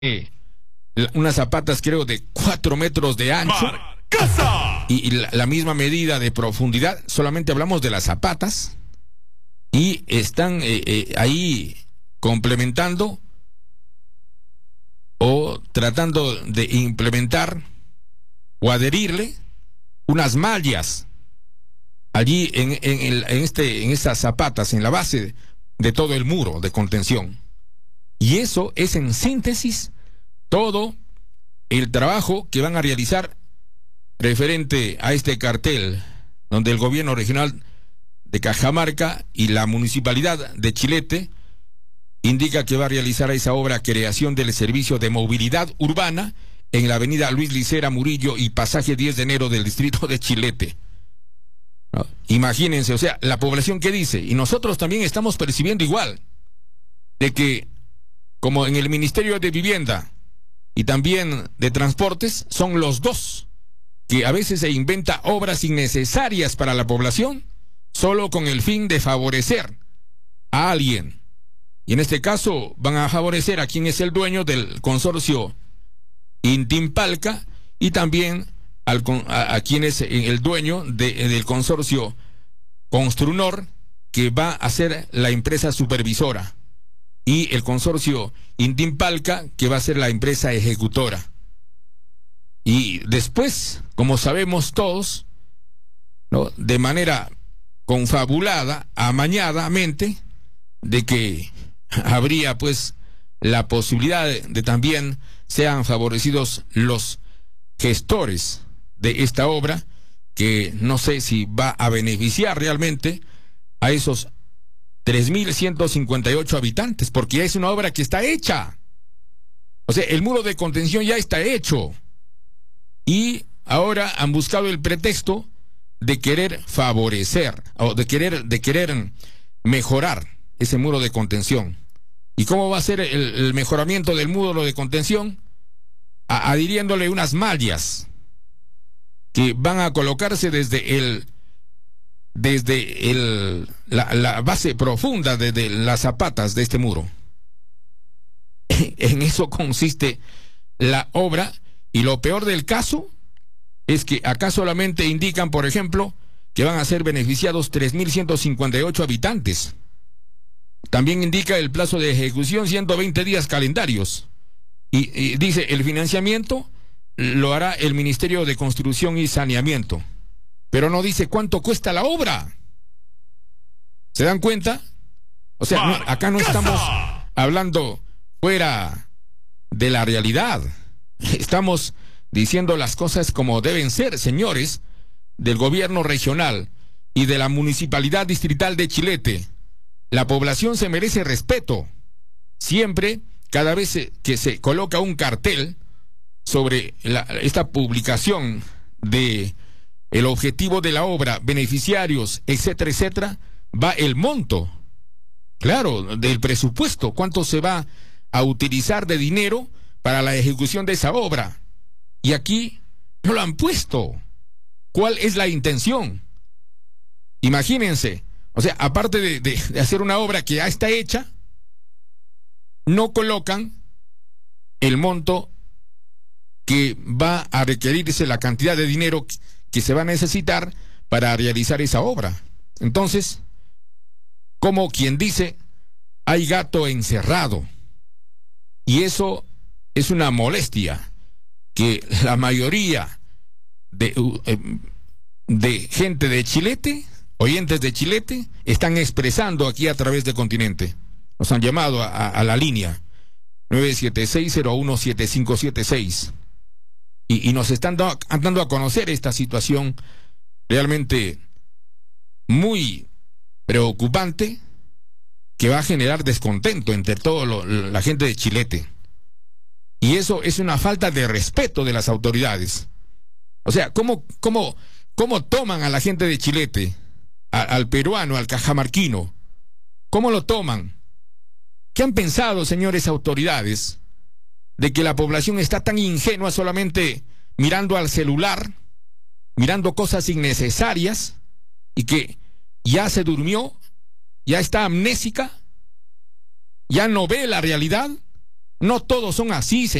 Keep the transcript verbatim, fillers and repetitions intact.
eh, unas zapatas creo de cuatro metros de ancho y, y la, la misma medida de profundidad. Solamente hablamos de las zapatas y están eh, eh, ahí complementando o tratando de implementar o adherirle unas mallas allí en, en, el, en, este, en estas zapatas, en la base de, de todo el muro de contención. Y eso es en síntesis todo el trabajo que van a realizar referente a este cartel, donde el gobierno regional de Cajamarca y la municipalidad de Chilete indica que va a realizar esa obra creación del servicio de movilidad urbana en la avenida Luis Licera Murillo y pasaje diez de enero del distrito de Chilete. ¿No? Imagínense, o sea, la población que dice, y nosotros también estamos percibiendo igual, de que como en el Ministerio de Vivienda y también de Transportes, son los dos que a veces se inventa obras innecesarias para la población, solo con el fin de favorecer a alguien. Y en este caso van a favorecer a quien es el dueño del consorcio Intimpalca y también al, a, a quien es el dueño de, del consorcio Construnor, que va a ser la empresa supervisora, y el consorcio Intimpalca, que va a ser la empresa ejecutora. Y después, como sabemos todos, ¿no?, de manera confabulada, amañadamente, de que habría pues la posibilidad de, de también sean favorecidos los gestores de esta obra, que no sé si va a beneficiar realmente a esos tres mil ciento cincuenta y ocho habitantes, porque ya es una obra que está hecha. O sea, el muro de contención ya está hecho. Y ahora han buscado el pretexto de querer favorecer, o de querer, de querer mejorar ese muro de contención. ¿Y cómo va a ser el, el mejoramiento del muro de contención? A, adhiriéndole unas mallas que van a colocarse desde el desde el, la, la base profunda de, de las zapatas de este muro. En eso consiste la obra, y lo peor del caso es que acá solamente indican, por ejemplo, que van a ser beneficiados tres mil ciento cincuenta y ocho habitantes. También indica el plazo de ejecución ciento veinte días calendarios. Y, y dice, el financiamiento lo hará el Ministerio de Construcción y Saneamiento. Pero no dice cuánto cuesta la obra. ¿Se dan cuenta? O sea, no, acá no estamos hablando fuera de la realidad. Estamos diciendo las cosas como deben ser, señores del gobierno regional y de la municipalidad distrital de Chilete. La población se merece respeto. Siempre, cada vez que se coloca un cartel sobre la, esta publicación de el objetivo de la obra, beneficiarios, etcétera, etcétera, va el monto, claro, del presupuesto, cuánto se va a utilizar de dinero para la ejecución de esa obra. Y aquí no lo han puesto. ¿Cuál es la intención? Imagínense, o sea, aparte de, de, de hacer una obra que ya está hecha, no colocan el monto que va a requerirse, la cantidad de dinero que, que se va a necesitar para realizar esa obra. Entonces, como quien dice, hay gato encerrado. Y eso es una molestia que la mayoría de, de gente de Chilete, oyentes de Chilete, están expresando aquí a través de Continente. Nos han llamado a, a, a la línea nueve siete seis cero uno siete cinco siete seis. Y, y nos están do, dando a conocer esta situación realmente muy preocupante, que va a generar descontento entre toda la gente de Chilete. Y eso es una falta de respeto de las autoridades. O sea, ¿cómo, cómo, cómo toman a la gente de Chilete, a, al peruano, al cajamarquino? ¿Cómo lo toman? ¿Qué han pensado, señores autoridades, de que la población está tan ingenua solamente mirando al celular, mirando cosas innecesarias, y que ya se durmió, ya está amnésica, ya no ve la realidad? No todos son así, señor.